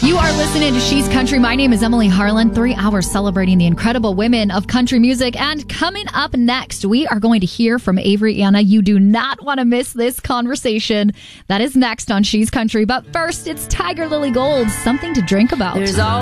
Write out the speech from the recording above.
You are listening to She's Country. My name is Emily Harlan. 3 hours celebrating the incredible women of country music. And coming up next, we are going to hear from Avery Anna. You do not want to miss this conversation. That is next on She's Country. But first, it's Tiger Lily Gold, Something to Drink About.